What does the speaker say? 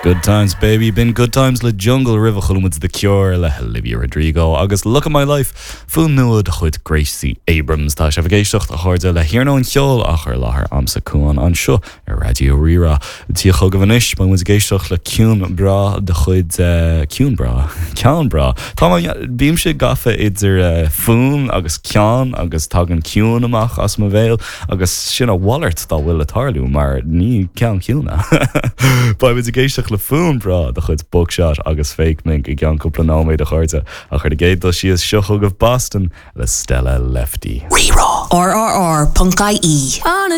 Good times, baby. Been good times le jungle river chulmud the cure le Olivia Rodrigo. Agus look at my life. Full nuad chud Gracie Abrams. Tá sé bhgéisteach a chuirde le hiarna an cheol achar láthair amsa cuan an seo ar Radio Rira. Tí chug vanis, ba mu géisteach le ciún bra de chud ciún bra. Cean bra. Tá bím sé gafa idir fún agus cean agus tagan ciún amach as ma bhéil agus sin a wallart dá bhfuil a tarlú mar ní cean ciúna. Ba mu géisteach le fún bra de chud buckshot agus fake mink I gan cúpla náméid a chuirte a chuir géad dá si is seochug of Boston le Stella Lefty. RRR.ie